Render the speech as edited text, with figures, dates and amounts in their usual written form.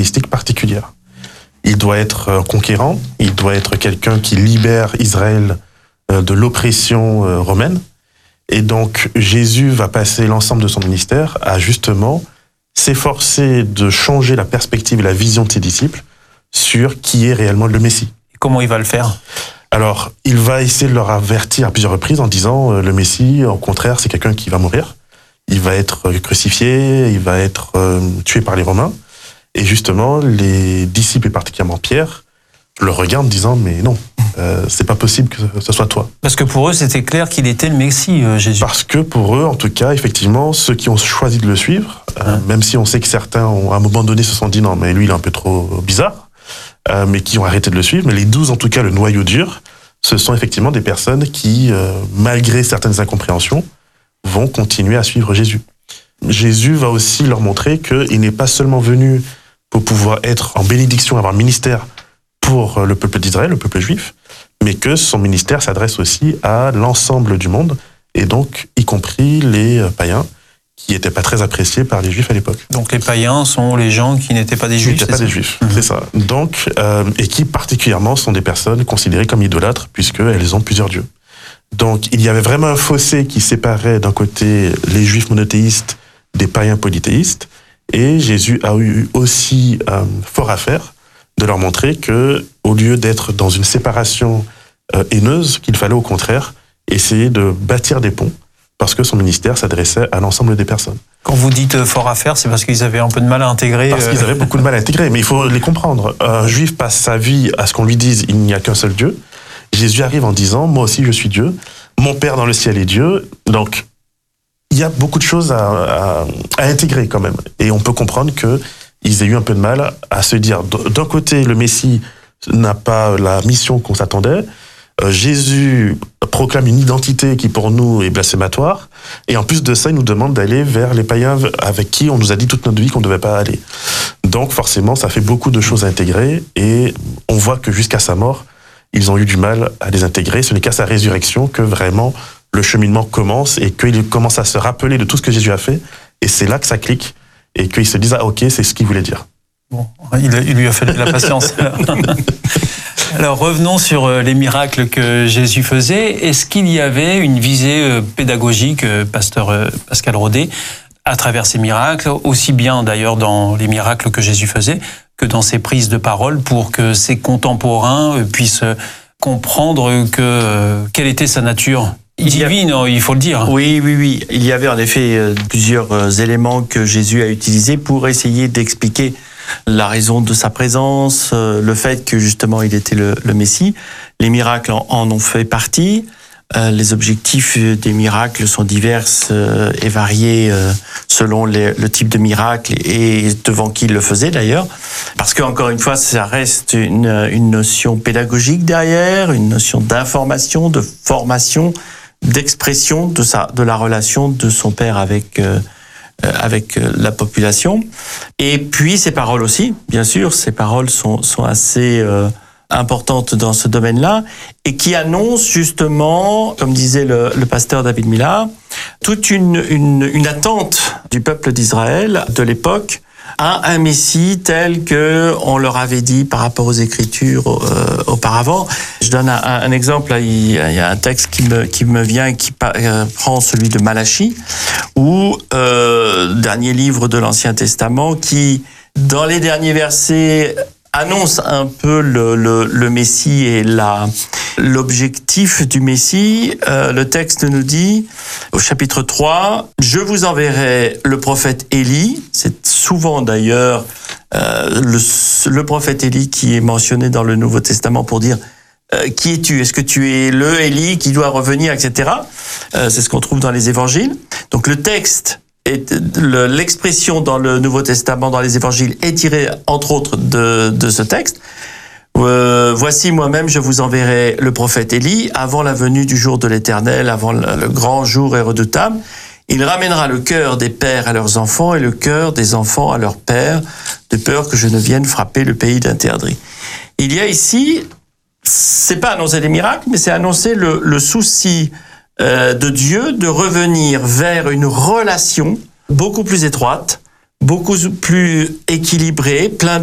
caractéristiques particulières. Il doit être conquérant, il doit être quelqu'un qui libère Israël de l'oppression romaine. Et donc, Jésus va passer l'ensemble de son ministère à justement s'efforcer de changer la perspective et la vision de ses disciples sur qui est réellement le Messie. Comment il va le faire ? Alors, il va essayer de leur avertir à plusieurs reprises en disant le Messie, au contraire, c'est quelqu'un qui va mourir. Il va être crucifié, il va être tué par les Romains. Et justement, les disciples, et particulièrement Pierre, le regardent en disant mais non, c'est pas possible que ce soit toi. Parce que pour eux, c'était clair qu'il était le Messie, Jésus. Parce que pour eux, en tout cas, effectivement, ceux qui ont choisi de le suivre, même si on sait que certains, à un moment donné, se sont dit non, mais lui, il est un peu trop bizarre, mais qui ont arrêté de le suivre. Mais les 12, en tout cas, le noyau dur, ce sont effectivement des personnes qui, malgré certaines incompréhensions, vont continuer à suivre Jésus. Jésus va aussi leur montrer qu'il n'est pas seulement venu pour pouvoir être en bénédiction, avoir un ministère pour le peuple d'Israël, le peuple juif, mais que son ministère s'adresse aussi à l'ensemble du monde, et donc y compris les païens, qui n'étaient pas très appréciés par les juifs à l'époque. Donc les païens sont les gens qui n'étaient pas des juifs, c'est ça ? Des juifs, c'est ça. Donc, et qui particulièrement sont des personnes considérées comme idolâtres, puisqu'elles ont plusieurs dieux. Donc il y avait vraiment un fossé qui séparait d'un côté les juifs monothéistes des païens polythéistes, et Jésus a eu aussi fort à faire de leur montrer que, au lieu d'être dans une séparation haineuse, qu'il fallait au contraire essayer de bâtir des ponts, parce que son ministère s'adressait à l'ensemble des personnes. Quand vous dites fort à faire, c'est parce qu'ils avaient un peu de mal à intégrer. Parce qu'ils avaient beaucoup de mal à intégrer, mais il faut les comprendre. Un juif passe sa vie à ce qu'on lui dise il n'y a qu'un seul Dieu. Jésus arrive en disant moi aussi je suis Dieu, mon Père dans le ciel est Dieu. Donc il y a beaucoup de choses à intégrer quand même. Et on peut comprendre qu'ils aient eu un peu de mal à se dire, d'un côté, le Messie n'a pas la mission qu'on s'attendait, Jésus proclame une identité qui pour nous est blasphématoire, et en plus de ça, il nous demande d'aller vers les païens avec qui on nous a dit toute notre vie qu'on ne devait pas aller. Donc forcément, ça fait beaucoup de choses à intégrer, et on voit que jusqu'à sa mort, ils ont eu du mal à les intégrer. Ce n'est qu'à sa résurrection que vraiment le cheminement commence et qu'il commence à se rappeler de tout ce que Jésus a fait. Et c'est là que ça clique et qu'ils se disent « Ah ok, c'est ce qu'il voulait dire ». Bon, il lui a fallu de la patience. Alors revenons sur les miracles que Jésus faisait. Est-ce qu'il y avait une visée pédagogique, pasteur Pascal Rodet, à travers ces miracles, aussi bien d'ailleurs dans les miracles que Jésus faisait que dans ses prises de parole, pour que ses contemporains puissent comprendre quelle était sa nature divine, il faut le dire. Oui. Il y avait en effet plusieurs éléments que Jésus a utilisés pour essayer d'expliquer la raison de sa présence, le fait que justement il était le Messie. Les miracles en ont fait partie. Les objectifs des miracles sont divers et variés selon le type de miracle et devant qui il le faisait d'ailleurs. Parce que encore une fois, ça reste une notion pédagogique derrière, une notion d'information, de formation, d'expression de la relation de son Père avec la population. Et puis ses paroles aussi, bien sûr, ses paroles sont assez importante dans ce domaine-là, et qui annonce justement, comme disait le pasteur David Millar, toute une attente du peuple d'Israël de l'époque à un Messie tel que on leur avait dit par rapport aux Écritures auparavant. Je donne un exemple. Il y a un texte qui me vient et qui prend celui de Malachie, ou dernier livre de l'Ancien Testament, qui dans les derniers versets annonce un peu le Messie et l'objectif du Messie. Le texte nous dit, au chapitre 3, « Je vous enverrai le prophète Élie ». C'est souvent d'ailleurs le prophète Élie qui est mentionné dans le Nouveau Testament pour dire « Qui es-tu ? Est-ce que tu es le Élie qui doit revenir ?» etc. C'est ce qu'on trouve dans les évangiles. Donc le texte l'expression dans le Nouveau Testament, dans les évangiles, est tirée, entre autres, de ce texte. Voici, moi-même, je vous enverrai le prophète Élie avant la venue du jour de l'Éternel, avant le grand jour et redoutable. Il ramènera le cœur des pères à leurs enfants et le cœur des enfants à leurs pères, de peur que je ne vienne frapper le pays d'interdit. Il y a ici, c'est pas annoncer des miracles, mais c'est annoncer le souci de Dieu de revenir vers une relation beaucoup plus étroite, beaucoup plus équilibrée, plein